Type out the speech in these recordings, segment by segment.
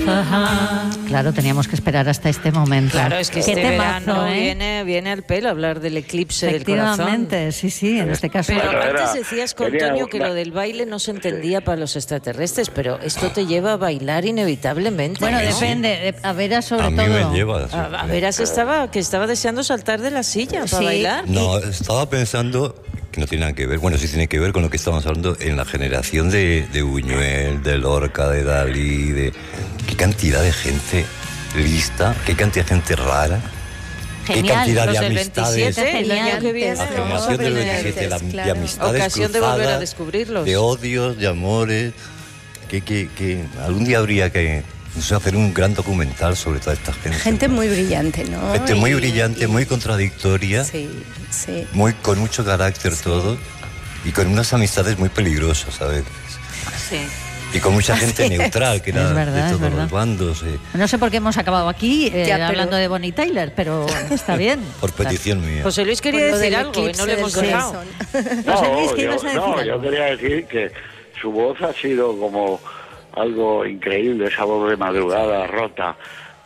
Claro, teníamos que esperar hasta este momento. Claro, es que este verano ¿eh? viene al pelo hablar del eclipse del corazón. Efectivamente, sí, en este caso. Pero antes decías con Toño que lo del baile no se entendía para los extraterrestres, pero esto te lleva a bailar inevitablemente. Bueno, ¿no? depende. A Veras sobre todo. A mí me lleva. A Veras estaba deseando saltar de la silla para bailar. No, estaba pensando que no tiene nada que ver, bueno, sí tiene que ver con lo que estábamos hablando en la generación de Buñuel, de Lorca, de Dalí, de qué cantidad de gente lista, qué cantidad de gente rara. Genial. Qué cantidad Los de del amistades. 27, el año que viene. La generación del 27, de amistades Ocasión de volver a descubrirlos. De odios, de amores. Que algún día habría que hacer un gran documental sobre toda esta gente. Gente muy brillante, ¿no? Gente muy brillante, muy contradictoria. Sí. Con mucho carácter todo. Y con unas amistades muy peligrosas a veces. Sí. Y con mucha gente neutral, que era de todos los bandos. No sé por qué hemos acabado aquí hablando de Bonnie Tyler, pero está bien. Por petición mía. José Luis quería decir algo y no le hemos dejado. José Luis, ¿qué ibas a decir? No, yo quería decir que su voz ha sido como algo increíble, esa voz de madrugada rota.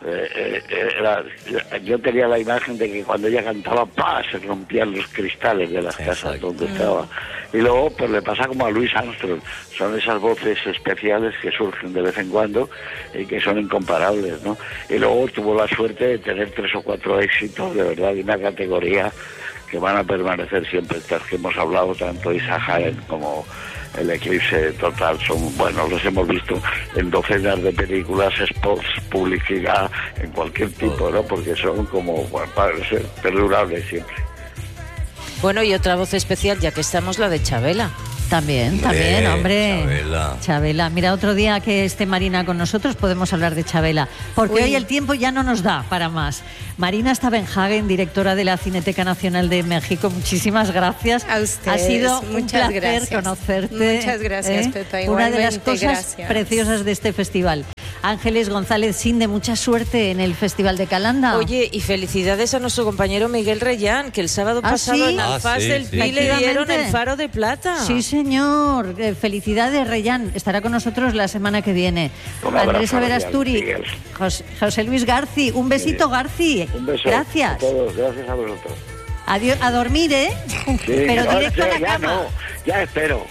Yo tenía la imagen de que cuando ella cantaba, ¡pah!, se rompían los cristales de las casas donde estaba. Y luego pues le pasa como a Louis Armstrong, son esas voces especiales que surgen de vez en cuando y que son incomparables, ¿no? Y luego tuvo la suerte de tener 3 o 4 éxitos de verdad de una categoría que van a permanecer siempre, estas que hemos hablado, tanto Isaac Hayek como El eclipse total, los hemos visto en docenas de películas, spots, publicidad, en cualquier tipo, ¿no? Porque son como, para ser perdurables siempre. Bueno, y otra voz especial, ya que estamos, la de Chabela. También, hombre. Chabela. Mira, otro día que esté Marina con nosotros podemos hablar de Chabela, porque hoy el tiempo ya no nos da para más. Marina Stavenhagen, directora de la Cineteca Nacional de México, muchísimas gracias. A ustedes. Ha sido un placer gracias. Conocerte. Muchas gracias, Pepa. Una de las cosas gracias. preciosas de este festival. Ángeles González Sinde, mucha suerte en el Festival de Calanda. Oye, y felicidades a nuestro compañero Miguel Reyán, que el sábado pasado en Alfaz del Pi le dieron el Faro de Plata. Sí, señor. Felicidades, Reyán. Estará con nosotros la semana que viene. Andrés Averasturi, José Luis Garci. Un besito, Garci. Un beso. Gracias. A todos, gracias a vosotros. Adiós, a dormir, ¿eh? Sí, pero directo a la ya cama. No, ya espero.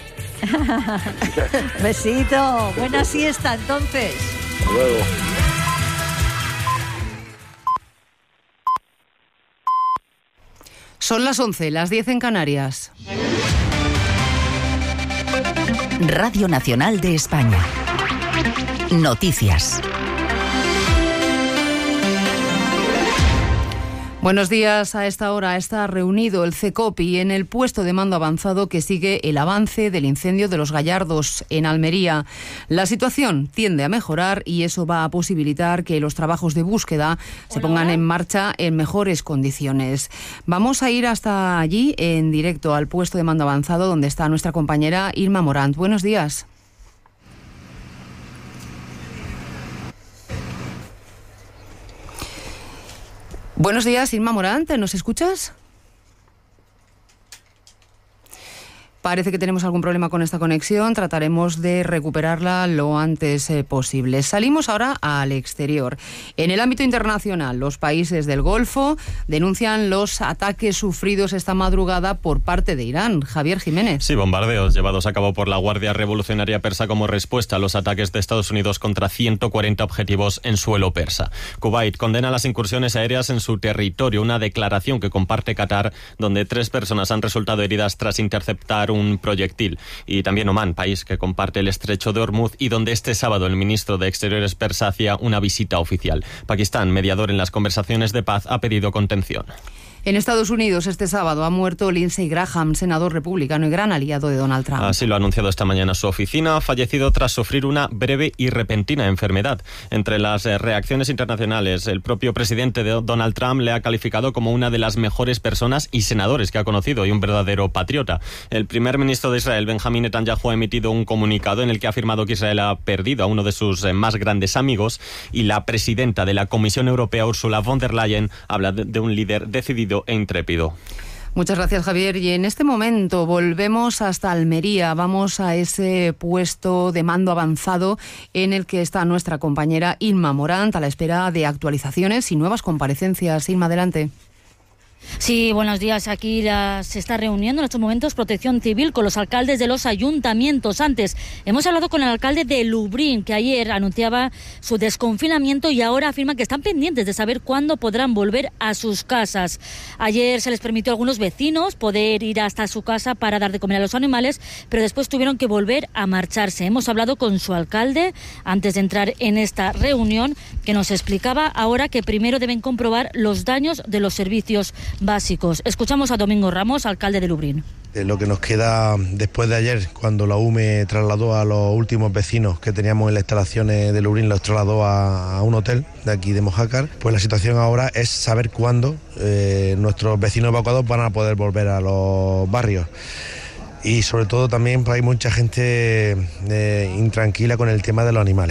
Besito. Buena siesta, entonces. Hasta luego. Son las 11, las 10 en Canarias. Radio Nacional de España. Noticias. Buenos días. A esta hora está reunido el CECOPI en el puesto de mando avanzado que sigue el avance del incendio de Los Gallardos en Almería. La situación tiende a mejorar y eso va a posibilitar que los trabajos de búsqueda se pongan en marcha en mejores condiciones. Vamos a ir hasta allí en directo al puesto de mando avanzado donde está nuestra compañera Irma Morant. Buenos días. Buenos días, Irma Morant, ¿nos escuchas? Parece que tenemos algún problema con esta conexión, trataremos de recuperarla lo antes posible. Salimos ahora al exterior. En el ámbito internacional, los países del Golfo denuncian los ataques sufridos esta madrugada por parte de Irán. Javier Jiménez. Sí, bombardeos llevados a cabo por la Guardia Revolucionaria Persa como respuesta a los ataques de Estados Unidos contra 140 objetivos en suelo persa. Kuwait condena las incursiones aéreas en su territorio, una declaración que comparte Qatar, donde 3 personas han resultado heridas tras interceptar un proyectil. Y también Omán, país que comparte el estrecho de Hormuz y donde este sábado el ministro de Exteriores persa hacía una visita oficial. Pakistán, mediador en las conversaciones de paz, ha pedido contención. En Estados Unidos, este sábado ha muerto Lindsey Graham, senador republicano y gran aliado de Donald Trump. Así lo ha anunciado esta mañana su oficina. Ha fallecido tras sufrir una breve y repentina enfermedad. Entre las reacciones internacionales, el propio presidente de Donald Trump le ha calificado como una de las mejores personas y senadores que ha conocido y un verdadero patriota. El primer ministro de Israel, Benjamín Netanyahu, ha emitido un comunicado en el que ha afirmado que Israel ha perdido a uno de sus más grandes amigos, y la presidenta de la Comisión Europea, Ursula von der Leyen, habla de un líder decidido e intrépido. Muchas gracias, Javier. Y en este momento volvemos hasta Almería. Vamos a ese puesto de mando avanzado en el que está nuestra compañera Inma Morant a la espera de actualizaciones y nuevas comparecencias. Inma, adelante. Sí, buenos días. Aquí se está reuniendo en estos momentos Protección Civil con los alcaldes de los ayuntamientos. Antes hemos hablado con el alcalde de Lublin, que ayer anunciaba su desconfinamiento y ahora afirma que están pendientes de saber cuándo podrán volver a sus casas. Ayer se les permitió a algunos vecinos poder ir hasta su casa para dar de comer a los animales, pero después tuvieron que volver a marcharse. Hemos hablado con su alcalde antes de entrar en esta reunión, que nos explicaba ahora que primero deben comprobar los daños de los servicios básicos. Escuchamos a Domingo Ramos, alcalde de Lublin. Lo que nos queda después de ayer, cuando la UME trasladó a los últimos vecinos que teníamos en las instalaciones de Lublin, los trasladó a un hotel de aquí de Mojácar, pues la situación ahora es saber cuándo nuestros vecinos evacuados van a poder volver a los barrios. Y sobre todo también pues, hay mucha gente intranquila con el tema de los animales.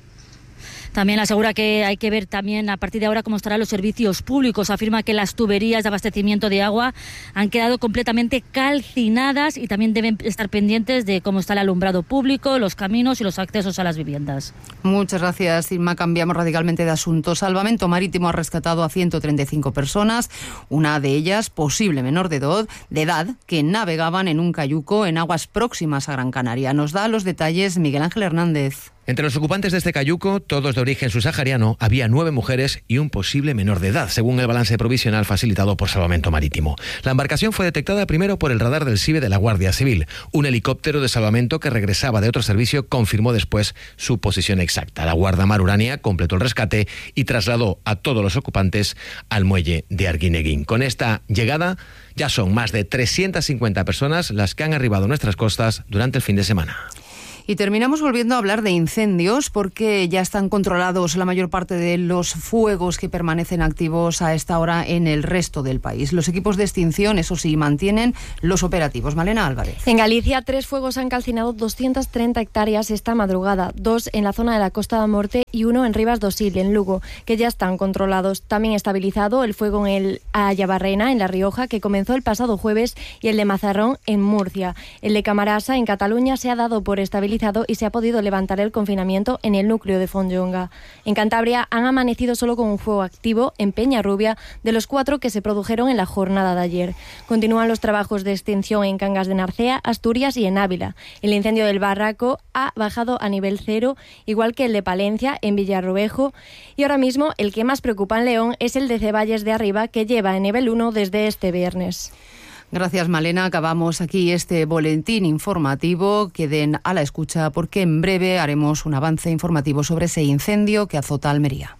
También asegura que hay que ver también a partir de ahora cómo estarán los servicios públicos. Afirma que las tuberías de abastecimiento de agua han quedado completamente calcinadas y también deben estar pendientes de cómo está el alumbrado público, los caminos y los accesos a las viviendas. Muchas gracias, Irma. Cambiamos radicalmente de asunto. Salvamento Marítimo ha rescatado a 135 personas, una de ellas posible menor de edad, que navegaban en un cayuco en aguas próximas a Gran Canaria. Nos da los detalles Miguel Ángel Hernández. Entre los ocupantes de este cayuco, todos de origen subsahariano, había 9 mujeres y un posible menor de edad, según el balance provisional facilitado por Salvamento Marítimo. La embarcación fue detectada primero por el radar del SIBE de la Guardia Civil. Un helicóptero de salvamento que regresaba de otro servicio confirmó después su posición exacta. La Guardia Mar Urania completó el rescate y trasladó a todos los ocupantes al muelle de Arguineguín. Con esta llegada, ya son más de 350 personas las que han arribado a nuestras costas durante el fin de semana. Y terminamos volviendo a hablar de incendios porque ya están controlados la mayor parte de los fuegos que permanecen activos a esta hora en el resto del país. Los equipos de extinción, eso sí, mantienen los operativos. Malena Álvarez. En Galicia, 3 fuegos han calcinado 230 hectáreas esta madrugada, 2 en la zona de la Costa da Morte y 1 en Rivas do Sil, en Lugo, que ya están controlados. También estabilizado el fuego en el Ayabarrena, en La Rioja, que comenzó el pasado jueves, y el de Mazarrón, en Murcia. El de Camarasa, en Cataluña, se ha dado por estabilizado y se ha podido levantar el confinamiento en el núcleo de Fonllonga. En Cantabria han amanecido solo con un fuego activo en Peñarrubia, de los 4 que se produjeron en la jornada de ayer. Continúan los trabajos de extinción en Cangas de Narcea, Asturias y en Ávila. El incendio del Barraco ha bajado a nivel 0, igual que el de Palencia en Villarrobejo, y ahora mismo el que más preocupa en León es el de Ceballes de Arriba, que lleva en nivel 1 desde este viernes. Gracias, Malena. Acabamos aquí este boletín informativo. Queden a la escucha porque en breve haremos un avance informativo sobre ese incendio que azota Almería.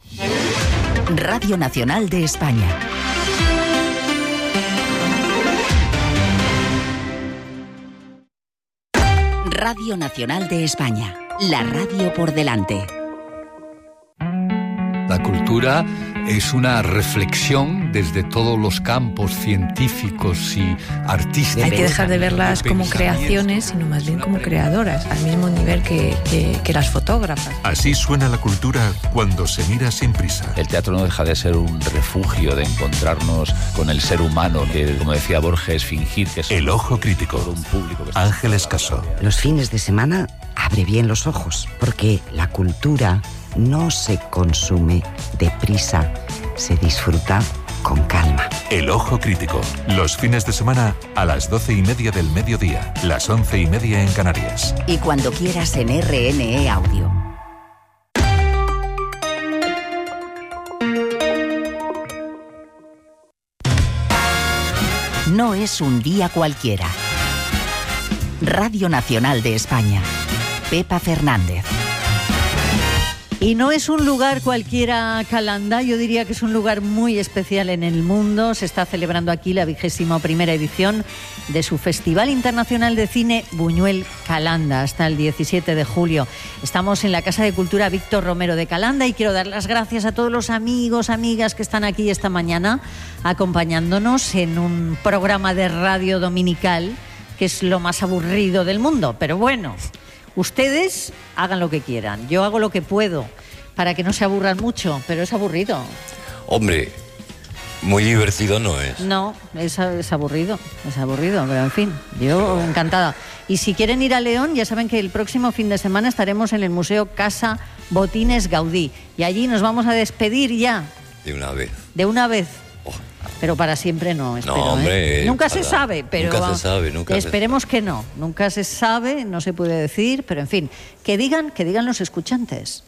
Radio Nacional de España. Radio Nacional de España. La radio por delante. La cultura es una reflexión desde todos los campos científicos y artísticos. Hay que dejar de verlas como creaciones, sino más bien como creadoras, al mismo nivel que las fotógrafas. Así suena la cultura cuando se mira sin prisa. El teatro no deja de ser un refugio de encontrarnos con el ser humano, que, como decía Borges, fingir que es El Ojo Crítico. Un público que Ángeles Caso. Los fines de semana abre bien los ojos, porque la cultura no se consume deprisa, se disfruta con calma. El Ojo Crítico, los fines de semana a las 12:30 del mediodía, las 11:30 en Canarias. Y cuando quieras en RNE Audio. No es un día cualquiera. Radio Nacional de España. Pepa Fernández. Y no es un lugar cualquiera, Calanda, yo diría que es un lugar muy especial en el mundo. Se está celebrando aquí la 21ª edición de su Festival Internacional de Cine Buñuel Calanda, hasta el 17 de julio. Estamos en la Casa de Cultura Víctor Romero de Calanda y quiero dar las gracias a todos los amigos, amigas que están aquí esta mañana acompañándonos en un programa de radio dominical que es lo más aburrido del mundo, pero bueno. Ustedes hagan lo que quieran, yo hago lo que puedo para que no se aburran mucho, pero es aburrido. Hombre, Muy divertido no es. No, es aburrido, pero en fin, yo encantada. Y si quieren ir a León, ya saben que el próximo fin de semana estaremos en el Museo Casa Botines Gaudí. Y allí nos vamos a despedir ya. De una vez. De una vez. Pero para siempre no, espero. No, hombre, nunca se sabe, pero esperemos que no. Nunca se sabe, no se puede decir, pero en fin, que digan los escuchantes.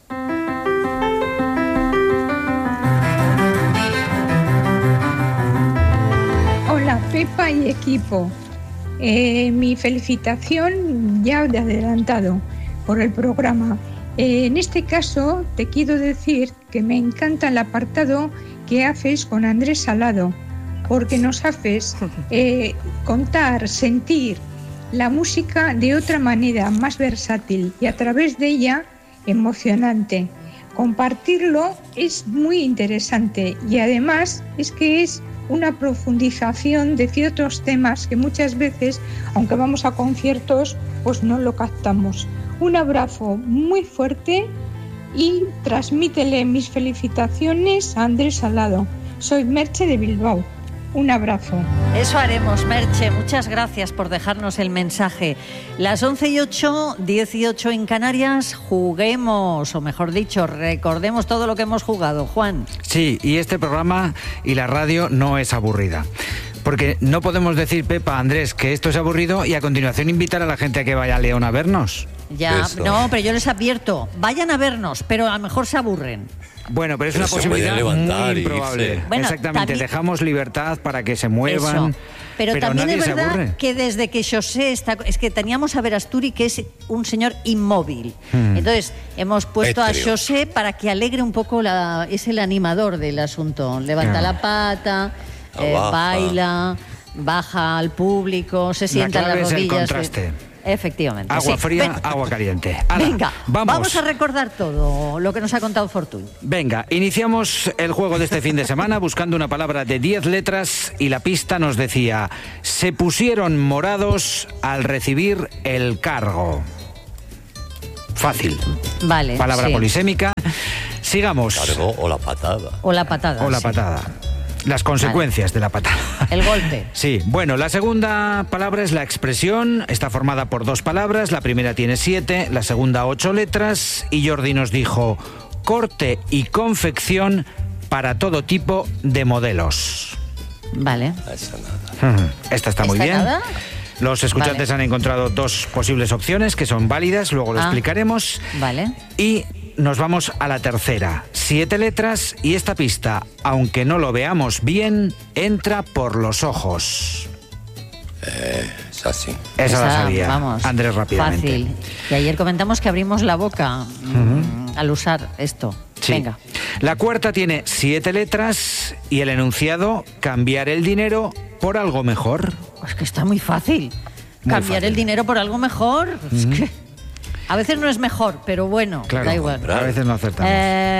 Hola, Pepa y equipo. Mi felicitación ya de adelantado por el programa. En este caso, te quiero decir que me encanta el apartado que haces con Andrés Salado, porque nos haces contar, sentir la música de otra manera, más versátil y a través de ella emocionante. Compartirlo es muy interesante y además es que es una profundización de ciertos temas que muchas veces, aunque vamos a conciertos, pues no lo captamos. Un abrazo muy fuerte y transmítele mis felicitaciones a Andrés Salado. Soy Merche de Bilbao. Un abrazo. Eso haremos, Merche. Muchas gracias por dejarnos el mensaje. Las 11:08, 18 en Canarias. Juguemos, o mejor dicho, recordemos todo lo que hemos jugado. Juan. Sí, y este programa y la radio no es aburrida. Porque no podemos decir, Pepa, Andrés, que esto es aburrido y a continuación invitar a la gente a que vaya a León a vernos. Ya, no, pero yo les advierto, vayan a vernos, pero a lo mejor se aburren. Bueno, pero es una posibilidad muy improbable. Bueno, exactamente, también dejamos libertad para que se muevan. Eso. Pero también es verdad que desde que José está... Es que teníamos a Verasturi, que es un señor inmóvil. Entonces, hemos puesto a José para que alegre un poco, es el animador del asunto. Levanta la pata, baila, baja al público, se sienta en las rodillas. El contraste. Efectivamente. Agua fría, agua caliente. Ala, venga, vamos a recordar todo lo que nos ha contado Fortuny. Venga, iniciamos el juego de este fin de semana buscando una palabra de 10 letras y la pista nos decía: se pusieron morados al recibir el cargo. Fácil. Vale. Palabra polisémica. Sigamos. Cargo o la patada. O la patada. O la patada. Las consecuencias de la patada. El golpe. Sí, bueno, la segunda palabra es la expresión. Está formada por 2 palabras. La primera tiene 7, la segunda 8 letras. Y Jordi nos dijo: corte y confección para todo tipo de modelos. Vale. Esta está muy bien. Nada? Los escuchantes han encontrado 2 posibles opciones que son válidas, luego lo explicaremos. Vale. Y nos vamos a la tercera. 7 letras y esta pista, aunque no lo veamos bien, entra por los ojos. Es así. Esa la sabía, vamos, Andrés, rápidamente. Fácil. Y ayer comentamos que abrimos la boca al usar esto. Sí. Venga. La cuarta tiene 7 letras y el enunciado: cambiar el dinero por algo mejor. Es que está muy fácil. Cambiar el dinero por algo mejor. Es que a veces no es mejor, pero bueno, claro, da igual. A veces no acertamos.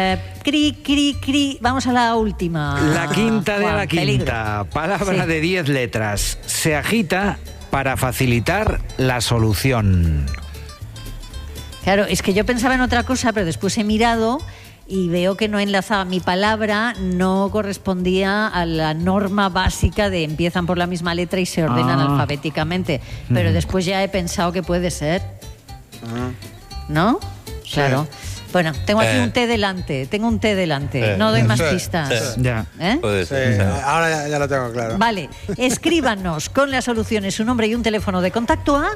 Vamos a la última. La quinta de la quinta. Peligro. Palabra de 10 letras. Se agita para facilitar la solución. Claro, es que yo pensaba en otra cosa, pero después he mirado y veo que no enlazaba. Mi palabra no correspondía a la norma básica de empiezan por la misma letra y se ordenan alfabéticamente. Pero después ya he pensado que puede ser. ¿No? Sí. Claro. Bueno, tengo aquí un té delante. No doy más pistas. Ya. Puede ser. Ahora ya lo tengo claro. Vale, escríbanos con las soluciones su nombre y un teléfono de contacto a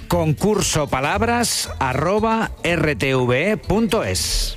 concursopalabras@rtve.es.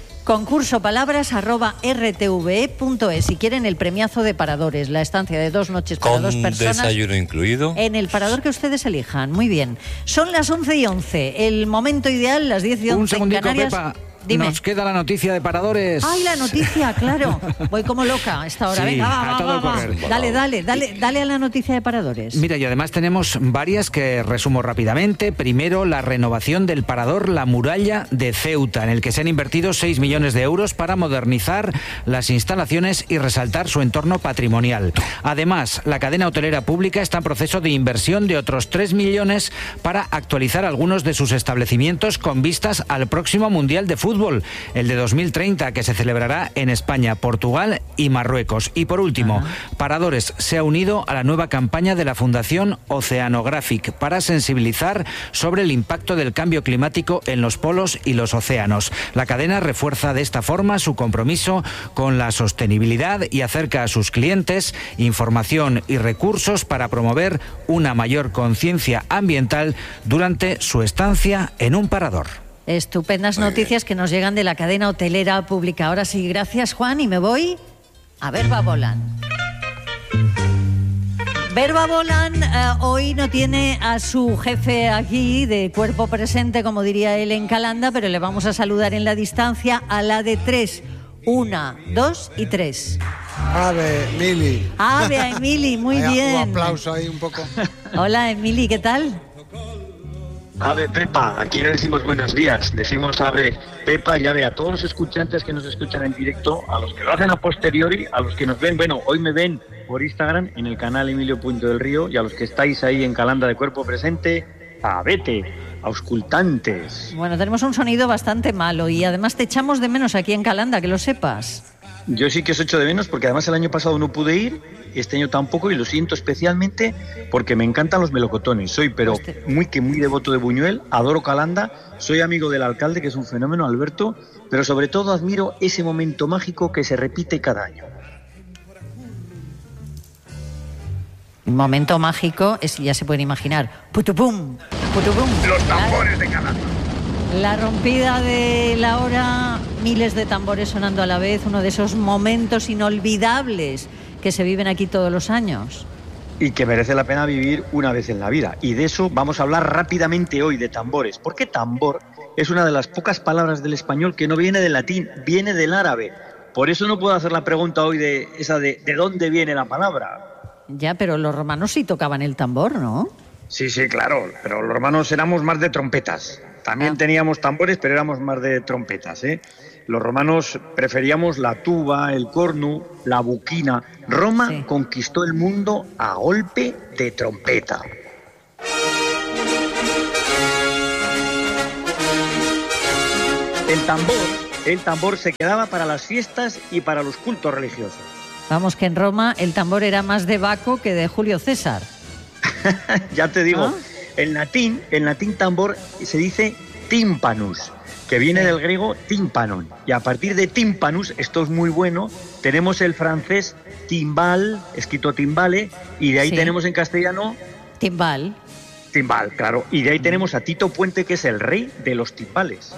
concursopalabras@rtve.es. Si quieren el premiazo de Paradores, la estancia de 2 noches para 2 personas. ¿Con desayuno incluido? En el parador que ustedes elijan. Muy bien. Son las 11:11. El momento ideal, las 10:11 Un segundito, en Canarias. Pepa. Dime. Nos queda la noticia de Paradores. ¡Ay, la noticia! Claro. Voy como loca a esta hora. Sí, Venga, va. Dale a la noticia de Paradores. Mira, y además tenemos varias que resumo rápidamente. Primero, la renovación del parador La Muralla de Ceuta, en el que se han invertido 6 millones de euros para modernizar las instalaciones y resaltar su entorno patrimonial. Además, la cadena hotelera pública está en proceso de inversión de otros 3 millones para actualizar algunos de sus establecimientos con vistas al próximo Mundial de Fútbol. fútbol, el de 2030, que se celebrará en España, Portugal y Marruecos. Y por último, Paradores se ha unido a la nueva campaña de la Fundación Oceanographic para sensibilizar sobre el impacto del cambio climático en los polos y los océanos. La cadena refuerza de esta forma su compromiso con la sostenibilidad y acerca a sus clientes información y recursos para promover una mayor conciencia ambiental durante su estancia en un parador. Estupendas noticias que nos llegan de la cadena hotelera pública. Ahora sí, gracias Juan, y me voy a Verba Volant. Verba Volant hoy no tiene a su jefe aquí de cuerpo presente, como diría él en Calanda, pero le vamos a saludar en la distancia a la de 3. 1, 2 y 3. Ave, Emili. Ave, Emili, muy bien. Un aplauso ahí un poco. Hola, Emili, ¿qué tal? Ave Pepa, aquí no decimos buenos días, decimos Ave Pepa y Ave a todos los escuchantes que nos escuchan en directo, a los que lo hacen a posteriori, a los que nos ven, bueno, hoy me ven por Instagram en el canal Emilio Puente del Río, y a los que estáis ahí en Calanda de cuerpo presente, Avete, auscultantes. Bueno, tenemos un sonido bastante malo y además te echamos de menos aquí en Calanda, que lo sepas. Yo sí que os echo de menos porque además el año pasado no pude ir, este año tampoco, y lo siento especialmente porque me encantan los melocotones. Soy pero muy devoto de Buñuel, adoro Calanda, soy amigo del alcalde, que es un fenómeno, Alberto, pero sobre todo admiro ese momento mágico que se repite cada año. Un momento mágico, ya se pueden imaginar. ¡Putupum! ¡Putupum! Los tambores de Calanda. La rompida de la hora, miles de tambores sonando a la vez, uno de esos momentos inolvidables que se viven aquí todos los años. Y que merece la pena vivir una vez en la vida. Y de eso vamos a hablar rápidamente hoy, de tambores. Porque tambor es una de las pocas palabras del español que no viene del latín, viene del árabe. Por eso no puedo hacer la pregunta hoy de dónde viene la palabra. Ya, pero los romanos sí tocaban el tambor, ¿no? Sí, claro, pero los romanos éramos más de trompetas. También teníamos tambores, pero éramos más de trompetas, ¿eh? Los romanos preferíamos la tuba, el cornu, la buquina. Roma conquistó el mundo a golpe de trompeta. El tambor se quedaba para las fiestas y para los cultos religiosos. Vamos, que en Roma el tambor era más de Baco que de Julio César. Ya te digo, en latín tambor se dice tímpanus, que viene del griego tímpanon. Y a partir de tímpanus, esto es muy bueno, tenemos el francés timbal, escrito timbale, y de ahí tenemos en castellano... Timbal. Timbal, claro. Y de ahí tenemos a Tito Puente, que es el rey de los timbales.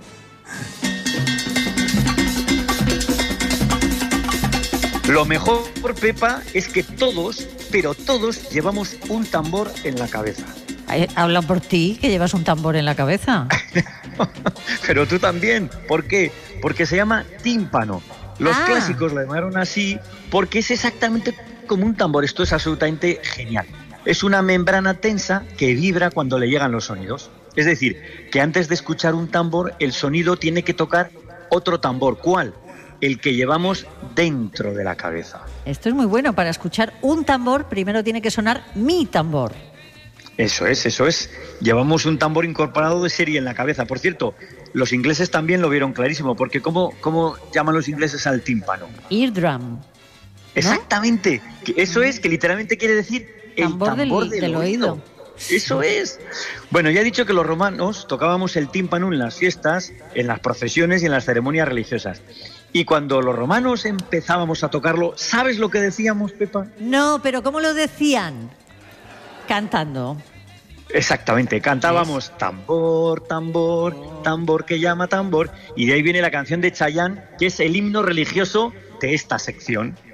Lo mejor, Pepa, es que todos, pero todos, llevamos un tambor en la cabeza. Habla por ti, que llevas un tambor en la cabeza. Pero tú también. ¿Por qué? Porque se llama tímpano. Los clásicos lo llamaron así porque es exactamente como un tambor. Esto es absolutamente genial. Es una membrana tensa que vibra cuando le llegan los sonidos. Es decir, que antes de escuchar un tambor, el sonido tiene que tocar otro tambor. ¿Cuál? El que llevamos dentro de la cabeza. Esto es muy bueno. Para escuchar un tambor, primero tiene que sonar mi tambor. Eso es. Llevamos un tambor incorporado de serie en la cabeza. Por cierto, los ingleses también lo vieron clarísimo, porque ¿cómo llaman los ingleses al tímpano? Eardrum, ¿no? Exactamente. Eso es, que literalmente quiere decir el tambor del oído. Eso es. Bueno, ya he dicho que los romanos tocábamos el tímpano en las fiestas, en las procesiones y en las ceremonias religiosas. Y cuando los romanos empezábamos a tocarlo, ¿sabes lo que decíamos, Pepa? No, pero ¿cómo lo decían? Cantando. Exactamente, cantábamos tambor, tambor, tambor que llama tambor, y de ahí viene la canción de Chayanne, que es el himno religioso de esta sección.